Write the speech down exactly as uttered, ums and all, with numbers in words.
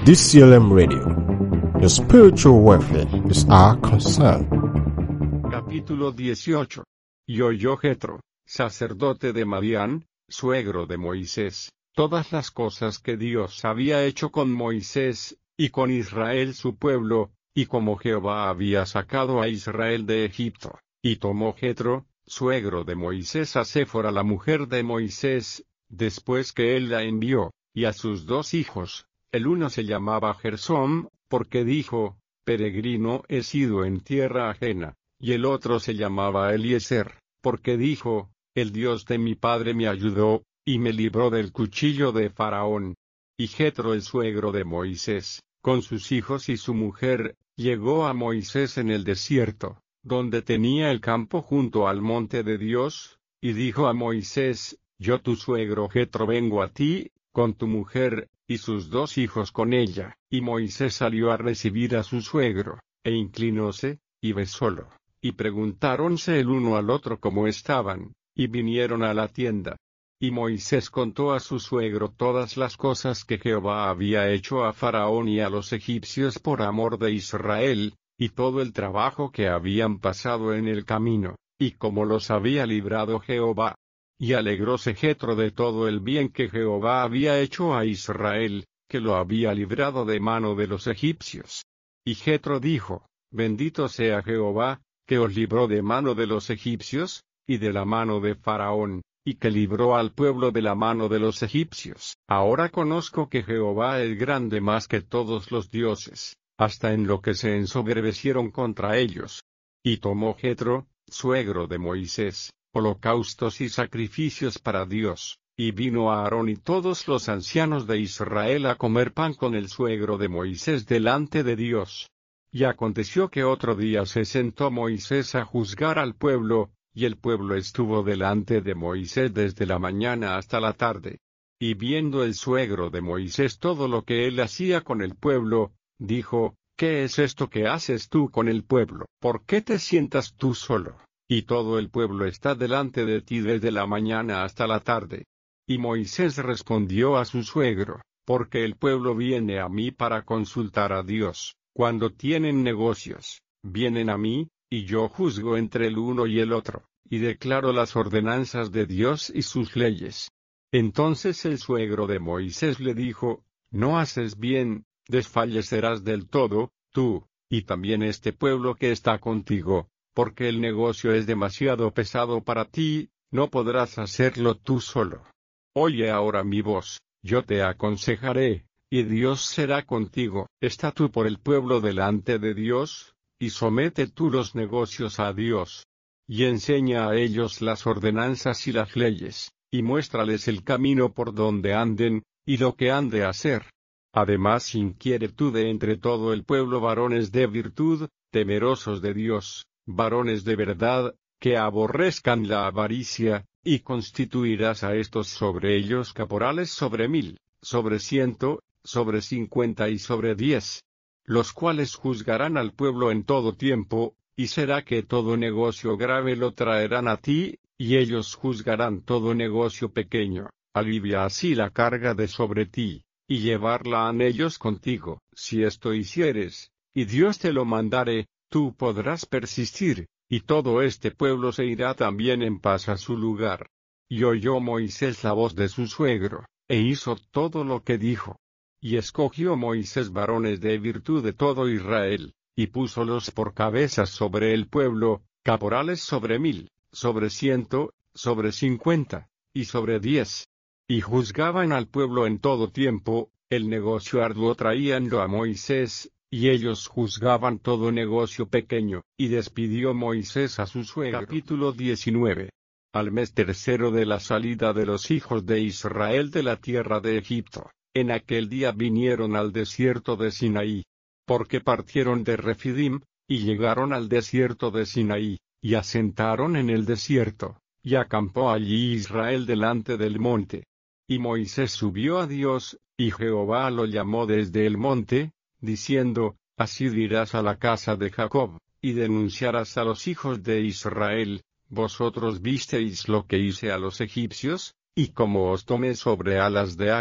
D C L M Radio. Your spiritual welfare is our concern. Capítulo dieciocho. Y oyó Jetro, sacerdote de Madián, suegro de Moisés, todas las cosas que Dios había hecho con Moisés, y con Israel su pueblo, y como Jehová había sacado a Israel de Egipto. Y tomó Jetro, suegro de Moisés, a Séfora la mujer de Moisés, después que él la envió, y a sus dos hijos. El uno se llamaba Gersóm, porque dijo, peregrino he sido en tierra ajena, y el otro se llamaba Eliezer, porque dijo, el Dios de mi padre me ayudó, y me libró del cuchillo de Faraón. Y Jetro el suegro de Moisés, con sus hijos y su mujer, llegó a Moisés en el desierto, donde tenía el campo junto al monte de Dios, y dijo a Moisés, yo tu suegro Jetro vengo a ti, con tu mujer, y sus dos hijos con ella. Y Moisés salió a recibir a su suegro, e inclinóse, y besólo. Y preguntáronse el uno al otro cómo estaban, y vinieron a la tienda. Y Moisés contó a su suegro todas las cosas que Jehová había hecho a Faraón y a los egipcios por amor de Israel, y todo el trabajo que habían pasado en el camino, y cómo los había librado Jehová. Y alegróse Jetro de todo el bien que Jehová había hecho a Israel, que lo había librado de mano de los egipcios. Y Jetro dijo, bendito sea Jehová, que os libró de mano de los egipcios, y de la mano de Faraón, y que libró al pueblo de la mano de los egipcios. Ahora conozco que Jehová es grande más que todos los dioses, hasta en lo que se ensoberbecieron contra ellos. Y tomó Jetro, suegro de Moisés, holocaustos y sacrificios para Dios, y vino a Aarón y todos los ancianos de Israel a comer pan con el suegro de Moisés delante de Dios. Y aconteció que otro día se sentó Moisés a juzgar al pueblo, y el pueblo estuvo delante de Moisés desde la mañana hasta la tarde. Y viendo el suegro de Moisés todo lo que él hacía con el pueblo, dijo, ¿qué es esto que haces tú con el pueblo? ¿Por qué te sientas tú solo? Y todo el pueblo está delante de ti desde la mañana hasta la tarde. Y Moisés respondió a su suegro, porque el pueblo viene a mí para consultar a Dios. Cuando tienen negocios, vienen a mí, y yo juzgo entre el uno y el otro, y declaro las ordenanzas de Dios y sus leyes. Entonces el suegro de Moisés le dijo, no haces bien, desfallecerás del todo, tú, y también este pueblo que está contigo, porque el negocio es demasiado pesado para ti, no podrás hacerlo tú solo. Oye ahora mi voz, yo te aconsejaré, y Dios será contigo. Está tú por el pueblo delante de Dios, y somete tú los negocios a Dios. Y enseña a ellos las ordenanzas y las leyes, y muéstrales el camino por donde anden, y lo que han de hacer. Además inquiere tú de entre todo el pueblo varones de virtud, temerosos de Dios, varones de verdad, que aborrezcan la avaricia, y constituirás a estos sobre ellos caporales sobre mil, sobre ciento, sobre cincuenta y sobre diez, los cuales juzgarán al pueblo en todo tiempo, y será que todo negocio grave lo traerán a ti, y ellos juzgarán todo negocio pequeño. Alivia así la carga de sobre ti, y llevarla han ellos contigo. Si esto hicieres, y Dios te lo mandare, tú podrás persistir, y todo este pueblo se irá también en paz a su lugar. Y oyó Moisés la voz de su suegro, e hizo todo lo que dijo. Y escogió Moisés varones de virtud de todo Israel, y púsolos por cabezas sobre el pueblo, caporales sobre mil, sobre ciento, sobre cincuenta, y sobre diez. Y juzgaban al pueblo en todo tiempo, el negocio arduo traíanlo a Moisés, y ellos juzgaban todo negocio pequeño, y despidió Moisés a su suegro. Capítulo diecinueve. Al mes tercero de la salida de los hijos de Israel de la tierra de Egipto, en aquel día vinieron al desierto de Sinaí, porque partieron de Refidim, y llegaron al desierto de Sinaí, y asentaron en el desierto, y acampó allí Israel delante del monte. Y Moisés subió a Dios, y Jehová lo llamó desde el monte, diciendo, así dirás a la casa de Jacob, y denunciarás a los hijos de Israel, vosotros visteis lo que hice a los egipcios, y cómo os tomé sobre alas de